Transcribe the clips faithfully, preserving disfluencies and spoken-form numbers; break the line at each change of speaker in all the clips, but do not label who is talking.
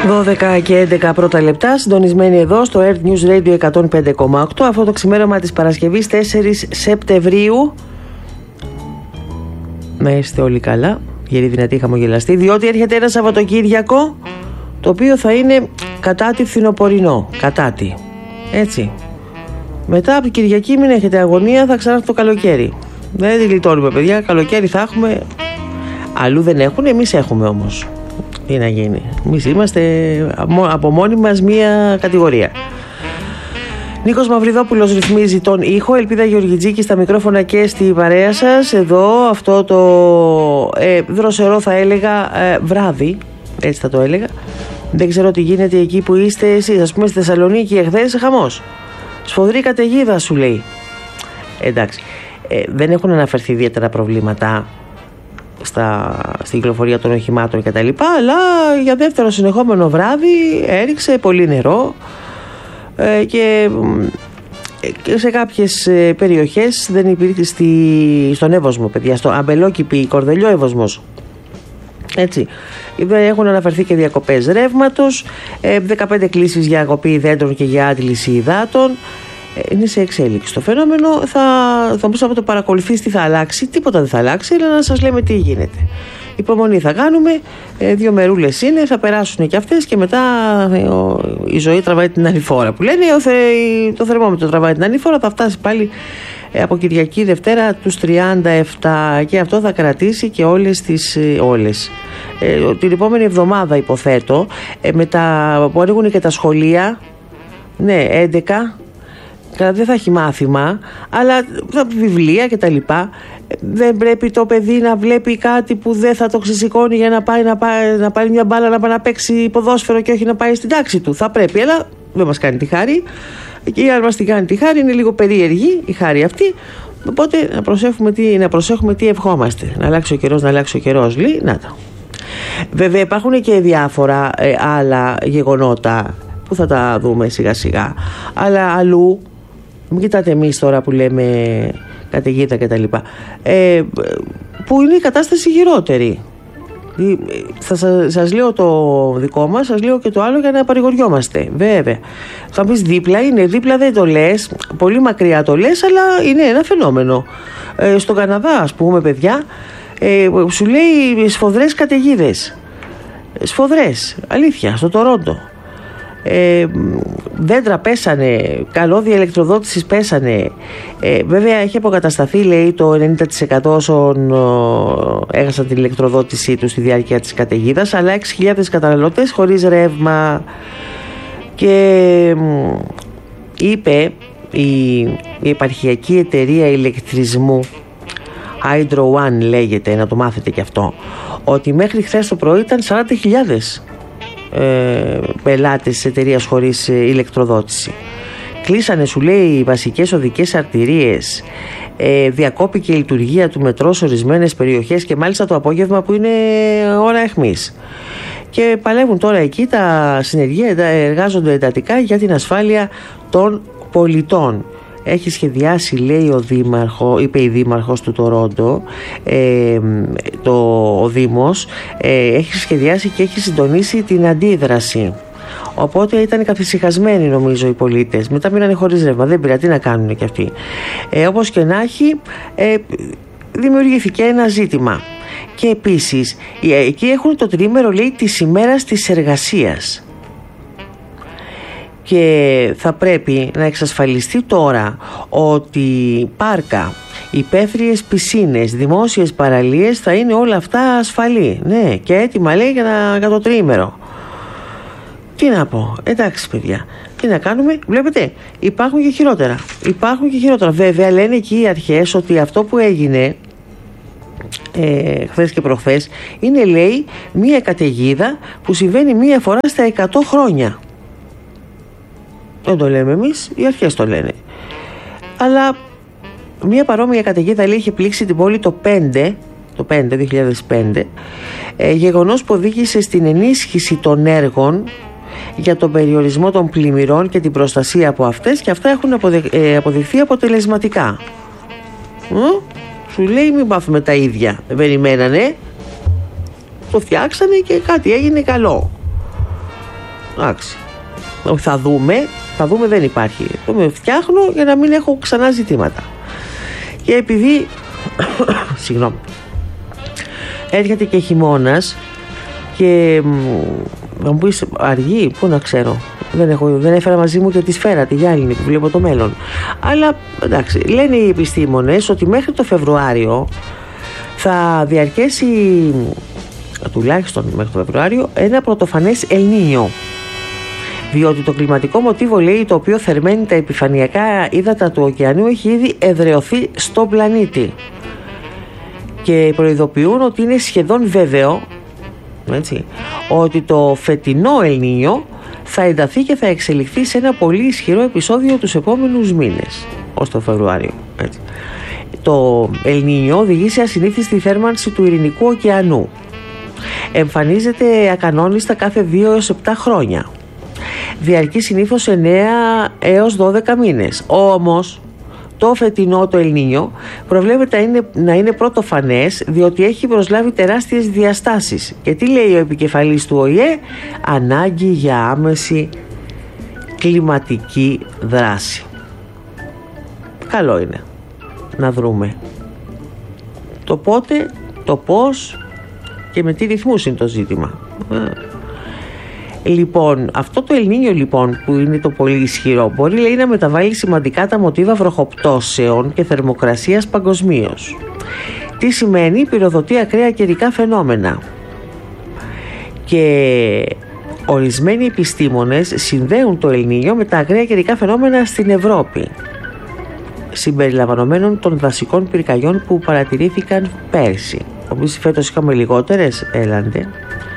δώδεκα και έντεκα πρώτα λεπτά, συντονισμένοι εδώ στο Earth News Radio εκατόν πέντε κόμμα οκτώ. Αυτό το ξημέρωμα της Παρασκευής τέσσερις Σεπτεμβρίου. Να είστε όλοι καλά, γεροί δυνατοί χαμογελαστοί, διότι έρχεται ένα Σαββατοκύριακο το οποίο θα είναι κατά τη φθινοπορεινό. Κατά τη. Έτσι. Μετά από την Κυριακή μην έχετε αγωνία, θα ξανάρθει το καλοκαίρι. Δεν τη γλιτώνουμε, παιδιά. Καλοκαίρι θα έχουμε. Αλλού δεν έχουν, εμείς έχουμε όμως. Τι να γίνει. Εμείς είμαστε από μόνοι μας μία κατηγορία. Νίκος Μαυριδόπουλος ρυθμίζει τον ήχο. Ελπίδα Γεωργιτζίκη στα μικρόφωνα και στη παρέα σας. Εδώ αυτό το ε, δροσερό θα έλεγα ε, βράδυ. Έτσι θα το έλεγα. Δεν ξέρω τι γίνεται εκεί που είστε εσείς. Ας πούμε στη Θεσσαλονίκη εχθές χαμός. Σφοδρή καταιγίδα σου λέει. Εντάξει. Ε, δεν έχουν αναφερθεί ιδιαίτερα προβλήματα στα, στην κυκλοφορία των οχημάτων και τα λοιπά, αλλά για δεύτερο συνεχόμενο βράδυ έριξε πολύ νερό ε, και, και σε κάποιες ε, περιοχές δεν υπήρχε στη, στον Εύωσμο, παιδιά, στο Αμπελόκηπη, Κορδελιό Εύωσμος. Έτσι. Έχουν αναφερθεί και διακοπές ρεύματος, ε, δεκαπέντε κλήσεις για αγωπή δέντρων και για άντληση υδάτων. Είναι σε εξέλιξη το φαινόμενο. Θα, θα μπορούσαμε να το παρακολουθήσει τι θα αλλάξει. Τίποτα δεν θα αλλάξει, αλλά να σας λέμε τι γίνεται. Υπομονή θα κάνουμε. Ε, δύο μερούλες είναι, θα περάσουν και αυτές και μετά ε, ο, η ζωή τραβάει την άλλη φορά. Που λένε ο, θε, το θερμόμετρο τραβάει την άλλη φορά. Θα φτάσει πάλι ε, από Κυριακή Δευτέρα τους τριάντα επτά και αυτό θα κρατήσει και όλες τις. Ε, όλες. Ε, την επόμενη εβδομάδα υποθέτω ε, με τα, που ανοίγουν και τα σχολεία. Ναι, έντεκα. Δεν θα έχει μάθημα, αλλά βιβλία και τα λοιπά. Δεν πρέπει το παιδί να βλέπει κάτι που δεν θα το ξεσηκώνει για να πάει να, πάει, να πάρει μια μπάλα να πάει να παίξει ποδόσφαιρο και όχι να πάει στην τάξη του. Θα πρέπει, αλλά δεν μας κάνει τη χάρη. Και αν μας την κάνει τη χάρη είναι λίγο περίεργη η χάρη αυτή. Οπότε να προσέχουμε τι, να προσέχουμε τι ευχόμαστε. Να αλλάξει ο καιρός, να αλλάξει ο καιρός. Λέει, να το. Βέβαια υπάρχουν και διάφορα ε, άλλα γεγονότα που θα τα δούμε σιγά σιγά. Αλλά αλλού. Μην κοιτάτε εμείς τώρα που λέμε καταιγίδα και τα λοιπά, ε, που είναι η κατάσταση χειρότερη. Θα σας, σας λέω το δικό μας, σας λέω και το άλλο για να παρηγοριόμαστε. Βέβαια. Θα πεις δίπλα είναι, δίπλα δεν το λες, πολύ μακριά το λες, αλλά είναι ένα φαινόμενο. Ε, στον Καναδά, ας πούμε, παιδιά, ε, σου λέει σφοδρές καταιγίδες. Σφοδρές, αλήθεια, στο Τορόντο. Ε, δέντρα πέσανε, καλώδια ηλεκτροδότησης πέσανε. Ε, βέβαια έχει αποκατασταθεί, λέει, το ενενήντα τοις εκατό όσων ε, έχασαν την ηλεκτροδότησή του στη διάρκεια της καταιγίδας, αλλά έξι χιλιάδες καταναλωτές χωρίς ρεύμα. Και ε, είπε η, η επαρχιακή εταιρεία ηλεκτρισμού Hydro One λέγεται, να το μάθετε και αυτό, ότι μέχρι χθες το πρωί ήταν σαράντα χιλιάδες Ε, πελάτες της εταιρείας χωρίς ε, ηλεκτροδότηση. Κλείσανε, σου λέει, οι βασικές οδικές αρτηρίες, ε, διακόπηκε η λειτουργία του μετρό σε ορισμένες περιοχές και μάλιστα το απόγευμα που είναι ώρα αιχμής. Και παλεύουν τώρα εκεί τα συνεργεία, εργάζονται εντατικά για την ασφάλεια των πολιτών. Έχει σχεδιάσει, λέει ο Δήμαρχο, είπε η Δήμαρχος του Τορόντο, ε, το, ο Δήμος, ε, έχει σχεδιάσει και έχει συντονίσει την αντίδραση. Οπότε ήταν καθησυχασμένοι, νομίζω, οι πολίτες. Μετά μείνανε χωρίς ρεύμα, δεν πήρα, τι να κάνουν κι αυτοί. Ε, όπως και να έχει, ε, δημιουργήθηκε ένα ζήτημα. Και επίσης, εκεί έχουν το τρίμερο, λέει, της ημέρας της εργασίας. Και θα πρέπει να εξασφαλιστεί τώρα ότι πάρκα, υπαίθριες πισίνες, δημόσιες παραλίες θα είναι όλα αυτά ασφαλή. Ναι, και έτοιμα, λέει, για, να, για το τριήμερο. Τι να πω, εντάξει, παιδιά, τι να κάνουμε, βλέπετε, υπάρχουν και χειρότερα. Υπάρχουν και χειρότερα. Βέβαια, λένε εκεί οι αρχές ότι αυτό που έγινε ε, χθες και προχθές είναι, λέει, μία καταιγίδα που συμβαίνει μία φορά στα εκατό χρόνια. Δεν το λέμε εμείς, οι αρχές το λένε. Αλλά μια παρόμοια καταιγίδα, λέει, είχε πλήξει την πόλη το πέντε, το πέντε, δύο χιλιάδες πέντε, ε, γεγονός που οδήγησε στην ενίσχυση των έργων για τον περιορισμό των πλημμυρών και την προστασία από αυτές, και αυτά έχουν αποδε, ε, αποδειχθεί αποτελεσματικά. Ε, σου λέει, μην πάθουμε τα ίδια. Δεν περιμένανε, το φτιάξανε και κάτι έγινε καλό. εντάξει, θα δούμε, θα δούμε δεν υπάρχει. Το με φτιάχνω για να μην έχω ξανά ζητήματα. Και επειδή συγγνώμη, έρχεται και χειμώνας και θα μου πεις αργεί, πού να ξέρω, δεν, έχω, δεν έφερα μαζί μου και τη σφαίρα, τη γυάλινη που βλέπω το μέλλον. Αλλά εντάξει, λένε οι επιστήμονες ότι μέχρι το Φεβρουάριο θα διαρκέσει, τουλάχιστον μέχρι το Φεβρουάριο, ένα πρωτοφανές Ελνίνιο. Διότι το κλιματικό μοτίβο, λέει, το οποίο θερμαίνει τα επιφανειακά ύδατα του ωκεανού, έχει ήδη εδραιωθεί στον πλανήτη. Και προειδοποιούν ότι είναι σχεδόν βέβαιο, έτσι, ότι το φετινό Ελνίνιο θα ενταθεί και θα εξελιχθεί σε ένα πολύ ισχυρό επεισόδιο τους επόμενους μήνες, ως το Φεβρουάριο. Έτσι. Το Ελνίνιο οδηγεί σε ασυνήθιστη θέρμανση του Ειρηνικού ωκεανού. Εμφανίζεται ακανόνιστα κάθε δύο έως επτά χρόνια. Διαρκεί συνήθως εννέα έως δώδεκα μήνες. Όμως το φετινό το Ελνίνιο προβλέπεται να είναι, να είναι πρωτοφανές, διότι έχει προσλάβει τεράστιες διαστάσεις. Και τι λέει ο επικεφαλής του Ο Η Ε? Ανάγκη για άμεση κλιματική δράση. Καλό είναι να δρούμε. Το πότε, το πώς και με τι ρυθμούς είναι το ζήτημα. Λοιπόν, αυτό το Ελνίνιο, λοιπόν, που είναι το πολύ ισχυρό, μπορεί, λέει, να μεταβάλει σημαντικά τα μοτίβα βροχοπτώσεων και θερμοκρασίας παγκοσμίως. Τι σημαίνει? Πυροδοτεί ακραία καιρικά φαινόμενα. Και ορισμένοι επιστήμονες συνδέουν το Ελνίνιο με τα ακραία καιρικά φαινόμενα στην Ευρώπη, συμπεριλαμβανομένων των δασικών πυρκαγιών που παρατηρήθηκαν πέρσι. Όμως φέτος είχαμε λιγότερες, έλαντε.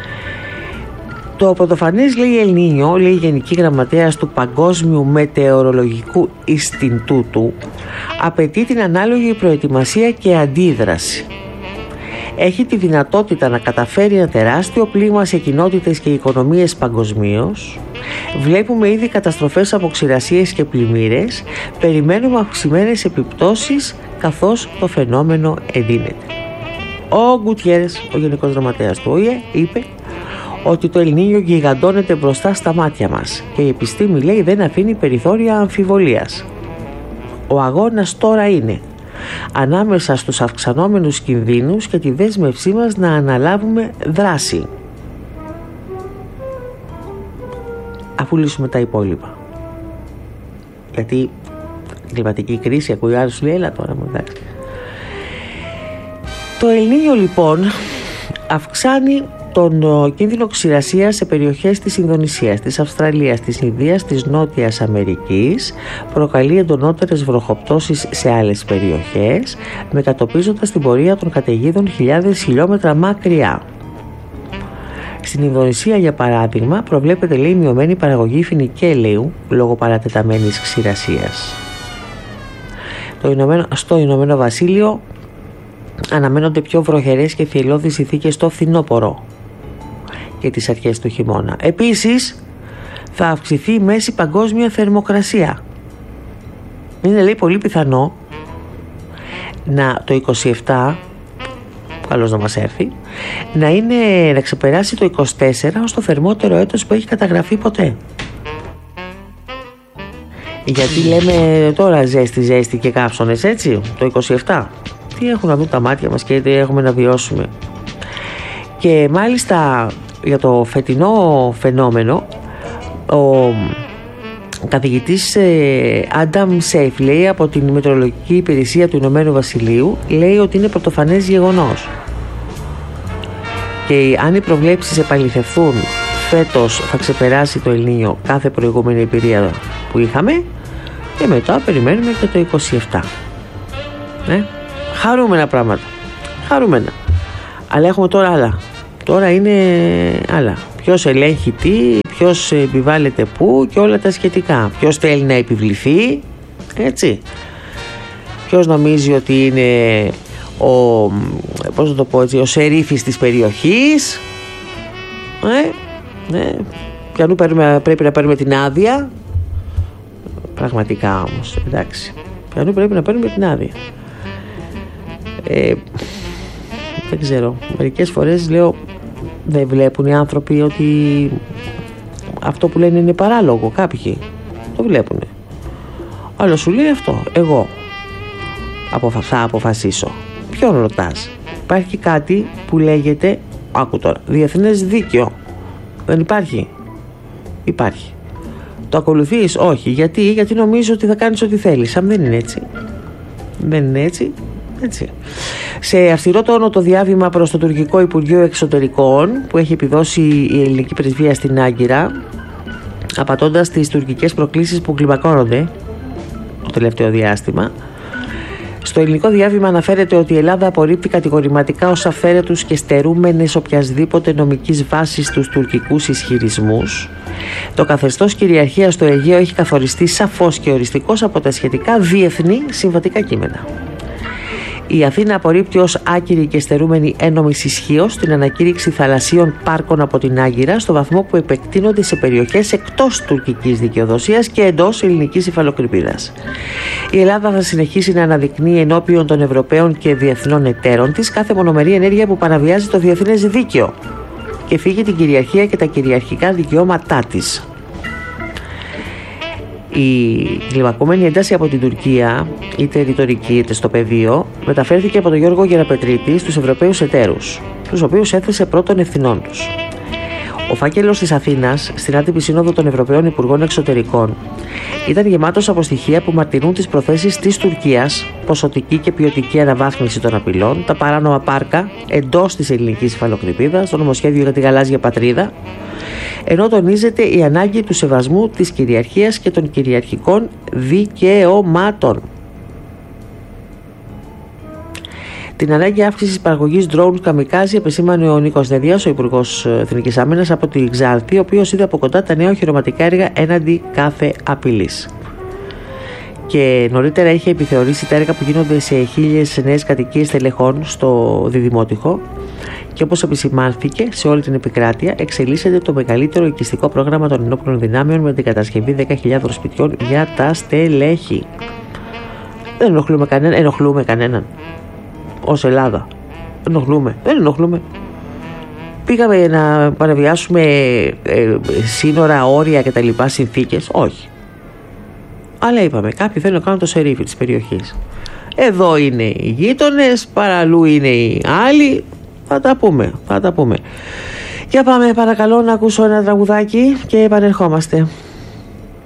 Το πρωτοφανές, λέει, Ελνίνιο, λέει η Γενική Γραμματέας του Παγκόσμιου Μετεωρολογικού Ινστιτούτου, απαιτεί την ανάλογη προετοιμασία και αντίδραση. Έχει τη δυνατότητα να καταφέρει ένα τεράστιο πλήγμα σε κοινότητες και οικονομίες παγκοσμίως. Βλέπουμε ήδη καταστροφές από ξηρασίες και πλημμύρες. Περιμένουμε αυξημένες επιπτώσεις καθώς το φαινόμενο εντείνεται. Ο Γκουτιέρες, ο Γενικός Γραμματέας του Ο Η Ε, είπε ότι το Ελνίνιο γιγαντώνεται μπροστά στα μάτια μας και η επιστήμη, λέει, δεν αφήνει περιθώρια αμφιβολίας. Ο αγώνας τώρα είναι ανάμεσα στους αυξανόμενους κινδύνους και τη δέσμευσή μας να αναλάβουμε δράση, αφού λύσουμε τα υπόλοιπα. Γιατί η κλιματική κρίση, ακούει ο άλλος, λέει, έλα τώρα μου, εντάξει. Το Ελνίνιο, λοιπόν, αυξάνει τον κίνδυνο ξηρασίας σε περιοχές της Ινδονησίας, της Αυστραλίας, της Ινδίας, της Νότιας Αμερικής, προκαλεί εντονότερες βροχοπτώσεις σε άλλες περιοχές, μετατοπίζοντας την πορεία των καταιγίδων χιλιάδες χιλιόμετρα μακριά. Στην Ινδονησία, για παράδειγμα, προβλέπεται, λέει, μειωμένη παραγωγή φινικέλαιου λόγω παρατεταμένης ξηρασίας. Το Ηνωμένο, στο Ηνωμένο Βασίλειο αναμένονται πιο βροχερές και θυελλώδεις συνθήκες στο φθινόπωρο και τις αρχές του χειμώνα. Επίσης θα αυξηθεί η μέση παγκόσμια θερμοκρασία. Είναι, λέει, πολύ πιθανό να το είκοσι επτά, καλώς να μας έρθει, να, είναι, να ξεπεράσει το είκοσι τέσσερα ως το θερμότερο έτος που έχει καταγραφεί ποτέ. Γιατί λέμε τώρα ζέστη, ζέστη και καύσονες, έτσι, το είκοσι επτά. Τι έχουν να δουν τα μάτια μας και τι έχουμε να βιώσουμε. Και μάλιστα για το φετινό φαινόμενο, ο καθηγητής Άνταμ Σέιφ, λέει, από την Μετεωρολογική Υπηρεσία του Ηνωμένου Βασιλείου, λέει ότι είναι πρωτοφανές γεγονός. Και αν οι προβλέψεις επαληθευθούν, φέτος θα ξεπεράσει το Ελνίνιο κάθε προηγούμενη εμπειρία που είχαμε και μετά περιμένουμε και το είκοσι επτά. Ναι. Χαρούμενα πράγματα. Χαρούμενα. Αλλά έχουμε τώρα άλλα. Τώρα είναι άλλα. Ποιος ελέγχει τι, ποιος επιβάλλεται πού και όλα τα σχετικά. Ποιος θέλει να επιβληθεί, έτσι. Ποιος νομίζει ότι είναι ο, πώς να το πω έτσι, ο σερίφης της περιοχής. Ε, ναι. Ποιανού πρέπει να παίρνουμε την άδεια. Πραγματικά όμως, εντάξει. Ποιανού πρέπει να παίρνουμε την άδεια. Ε, δεν ξέρω, μερικές φορές λέω δεν βλέπουν οι άνθρωποι ότι αυτό που λένε είναι παράλογο, κάποιοι το βλέπουν. Αλλά σου λέει αυτό, εγώ αποφα... θα αποφασίσω. Ποιον ρωτάς? Υπάρχει κάτι που λέγεται, άκου τώρα, διεθνές δίκαιο. Δεν υπάρχει? Υπάρχει. Το ακολουθείς? Όχι. Γιατί? Γιατί νομίζω ότι θα κάνεις ό,τι θέλεις. Αν δεν είναι έτσι. Δεν είναι έτσι. Έτσι. Σε αυστηρό τόνο το διάβημα προς το τουρκικό Υπουργείο Εξωτερικών που έχει επιδώσει η ελληνική πρεσβεία στην Άγκυρα, απατώντας τις τουρκικές προκλήσεις που κλιμακώνονται το τελευταίο διάστημα. Στο ελληνικό διάβημα αναφέρεται ότι η Ελλάδα απορρίπτει κατηγορηματικά ως αφαίρετους και στερούμενες οποιασδήποτε νομικής βάσης τους τουρκικούς ισχυρισμούς. Το καθεστώς κυριαρχίας στο Αιγαίο έχει καθοριστεί σαφώς και οριστικώς από τα σχετικά διεθνή συμβατικά κείμενα. Η Αθήνα απορρίπτει ως άκυρη και στερούμενη ένομης ισχύως την ανακήρυξη θαλασσίων πάρκων από την Άγκυρα στο βαθμό που επεκτείνονται σε περιοχές εκτός τουρκικής δικαιοδοσίας και εντός ελληνικής υφαλοκρηπίδας. Η Ελλάδα θα συνεχίσει να αναδεικνύει ενώπιον των Ευρωπαίων και διεθνών εταίρων της κάθε μονομερή ενέργεια που παραβιάζει το διεθνές δίκαιο και φύγει την κυριαρχία και τα κυριαρχικά δικαιώματά της. Η κλιμακούμενη ένταση από την Τουρκία, είτε ρητορική είτε στο πεδίο, μεταφέρθηκε από τον Γιώργο Γεραπετρίτη στους Ευρωπαίους εταίρους, τους οποίους έθεσε πρώτων ευθυνών τους. Ο φάκελος της Αθήνας, στην άτυπη σύνοδο των Ευρωπαίων Υπουργών Εξωτερικών, ήταν γεμάτος από στοιχεία που μαρτυρούν τις προθέσεις της Τουρκίας, ποσοτική και ποιοτική αναβάθμιση των απειλών, τα παράνομα πάρκα εντός της ελληνικής υφαλοκρηπίδας, το νομοσχέδιο για τη γαλάζια πατρίδα, ενώ τονίζεται η ανάγκη του σεβασμού της κυριαρχίας και των κυριαρχικών δικαιωμάτων. Την ανάγκη αύξησης παραγωγής ντρόουν καμικάζι επεσήμανε ο Νίκος Δεδίας, ο Υπουργός Εθνικής Άμυνας από τη Ξάρτη, ο οποίος είδε από κοντά τα νέα οχυρωματικά έργα έναντι κάθε απειλής. Και νωρίτερα είχε επιθεωρήσει τα έργα που γίνονται σε χίλιες νέες κατοικίες τελεχών στο Διδημότυχο. Και όπως επισημάνθηκε, σε όλη την επικράτεια εξελίσσεται το μεγαλύτερο οικιστικό πρόγραμμα των ενόπλων δυνάμεων με την κατασκευή δέκα χιλιάδων σπιτιών για τα στελέχη. Δεν ενοχλούμε κανέναν. Ενοχλούμε κανέναν. Ως Ελλάδα. Ενοχλούμε. Δεν ενοχλούμε. Πήγαμε να παραβιάσουμε ε, σύνορα, όρια και τα λοιπά, συνθήκες. Όχι. Αλλά είπαμε, κάποιοι θέλουν να κάνουν το σερίφι της περιοχής. Εδώ είναι οι γείτονες, παραλού είναι οι άλλοι. Θα τα πούμε, θα τα πούμε. Για πάμε παρακαλώ να ακούσω ένα τραγουδάκι και επανερχόμαστε.